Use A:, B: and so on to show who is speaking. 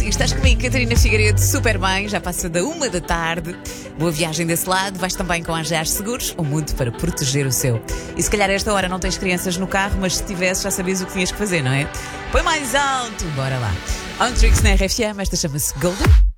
A: Estás comigo, Catarina Figueiredo, super bem, já passa da 1 da tarde. Boa viagem desse lado, vais também com a AGEAR Seguros, o mundo para proteger o seu. E se calhar a esta hora não tens crianças no carro, mas se tivesse já sabias o que tinhas que fazer, não é? Põe mais alto, bora lá. On Tricks na RFM, esta chama-se Golden.